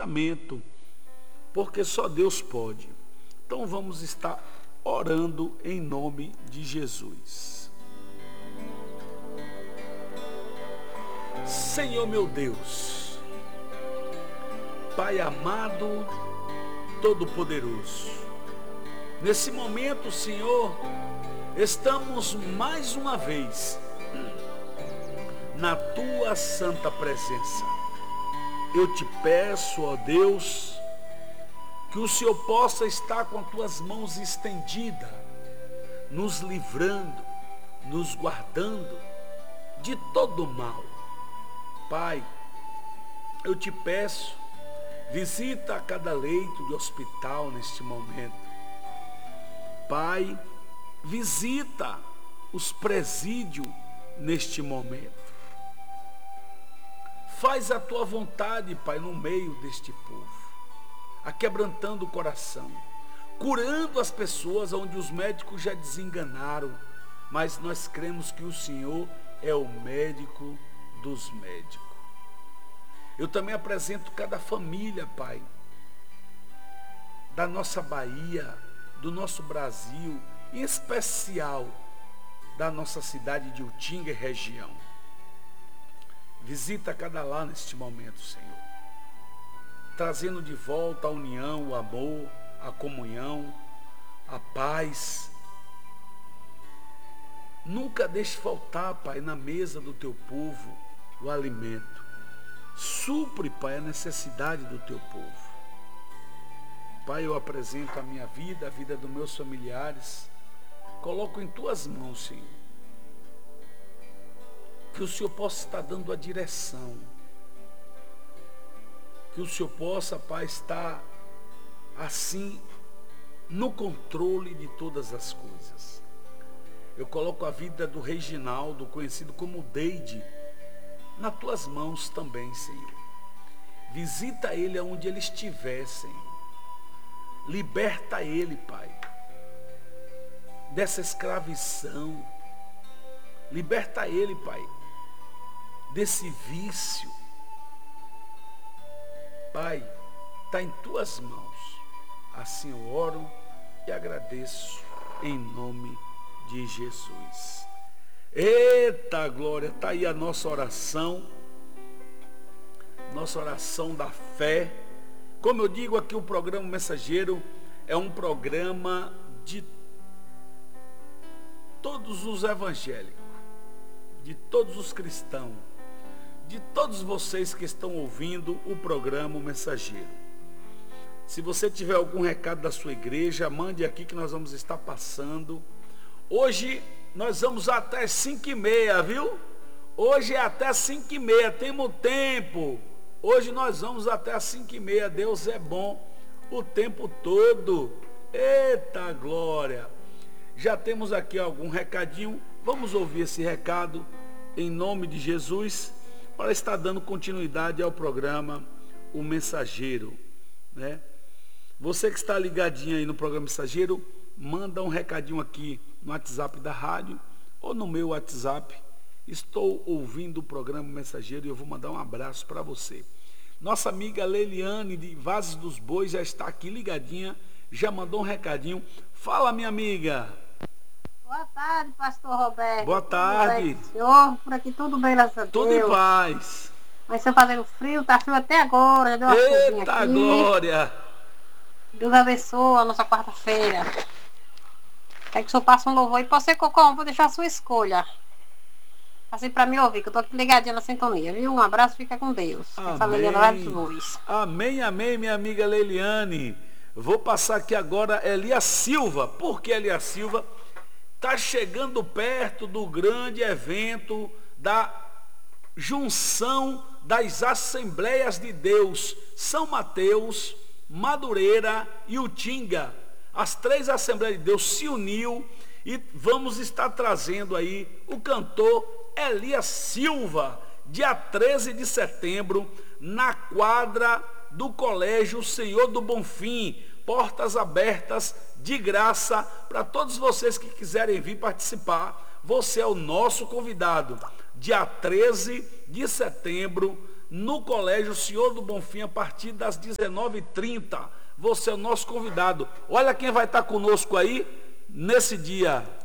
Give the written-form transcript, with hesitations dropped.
livramento, porque só Deus pode. Então vamos estar orando em nome de Jesus. Senhor meu Deus, Pai amado, Todo-Poderoso, nesse momento, Senhor, estamos mais uma vez na Tua santa presença. Eu te peço, ó Deus, que o Senhor possa estar com as Tuas mãos estendidas, nos livrando, nos guardando de todo mal. Pai, eu te peço, visita cada leito de hospital neste momento. Pai, visita os presídios neste momento. Faz a Tua vontade, Pai, no meio deste povo, aquebrantando o coração, curando as pessoas onde os médicos já desenganaram, mas nós cremos que o Senhor é o médico dos médicos. Eu também apresento cada família, Pai, da nossa Bahia, do nosso Brasil, em especial da nossa cidade de Utinga e região. Visita cada lar neste momento, Senhor, trazendo de volta a união, o amor, a comunhão, a paz. Nunca deixe faltar, Pai, na mesa do Teu povo o alimento. Supre, Pai, a necessidade do Teu povo. Pai, eu apresento a minha vida, a vida dos meus familiares, coloco em Tuas mãos, Senhor. Que o Senhor possa estar dando a direção. Que o Senhor possa, Pai, estar assim no controle de todas as coisas. Eu coloco a vida do Reginaldo, conhecido como Deide, nas Tuas mãos também, Senhor. Visita ele aonde ele estiver, Senhor. Liberta ele, Pai, dessa escravição. Liberta ele, Pai, desse vício. Pai, está em Tuas mãos. Assim eu oro e agradeço em nome de Jesus. Eita glória, está aí a nossa oração da fé. Como eu digo aqui, o programa Mensageiro é um programa de todos os evangélicos, de todos os cristãos, de todos vocês que estão ouvindo o programa Mensageiro. Se você tiver algum recado da sua igreja, mande aqui que nós vamos estar passando. Hoje nós vamos até 5h30, viu? Hoje é até 5h30, temos tempo. Hoje nós vamos até as 5h30. Deus é bom o tempo todo. Eita glória! Já temos aqui algum recadinho. Vamos ouvir esse recado em nome de Jesus, para estar dando continuidade ao programa O Mensageiro, né? Você que está ligadinho aí no programa Mensageiro, manda um recadinho aqui no WhatsApp da rádio ou no meu WhatsApp. Estou ouvindo o programa Mensageiro e eu vou mandar um abraço para você. Nossa amiga Leiliane de Vazes dos Bois já está aqui ligadinha, já mandou um recadinho. Fala, minha amiga. Boa tarde, pastor Roberto. Boa tarde. Bem, senhor, por aqui tudo bem, graças a Deus. Tudo em paz. Mas está fazendo frio, está frio até agora. Já deu uma Eita aqui. glória. Deus abençoe a nossa quarta-feira. Quer que o senhor passe um louvor e pode ser qualquer um, vou deixar a sua escolha. Assim para me ouvir, que eu estou aqui ligadinha na sintonia, viu? Um abraço, fica com Deus. Amém. Amém, amém, minha amiga Leiliane. Vou passar aqui agora Elias Silva. Por que Elias Silva? Está chegando perto do grande evento da junção das Assembleias de Deus, São Mateus, Madureira e Utinga. As 3 Assembleias de Deus se uniu e vamos estar trazendo aí o cantor Elias Silva, dia 13 de setembro, na quadra do Colégio Senhor do Bonfim. Portas abertas de graça para todos vocês que quiserem vir participar. Você é o nosso convidado. Dia 13 de setembro, no Colégio Senhor do Bonfim, a partir das 19h30. Você é o nosso convidado. Olha quem vai estar conosco aí nesse dia.